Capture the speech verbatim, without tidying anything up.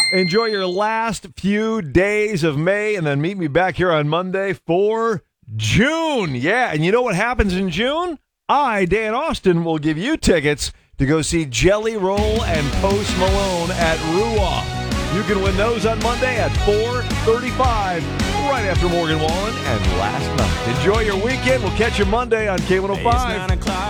Enjoy your last few days of May, and then meet me back here on Monday for June. Yeah, and you know what happens in June? I, Dan Austin, will give you tickets to go see Jelly Roll and Post Malone at Ruah. You can win those on Monday at four thirty-five, right after Morgan Wallen and Last Night. Enjoy your weekend. We'll catch you Monday on K one oh five.